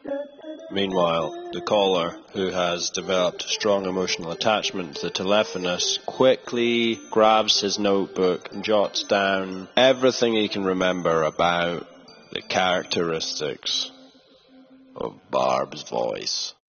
Meanwhile, the caller, who has developed a strong emotional attachment to the telephonist, quickly grabs his notebook and jots down everything he can remember about the characteristics of Barb's voice.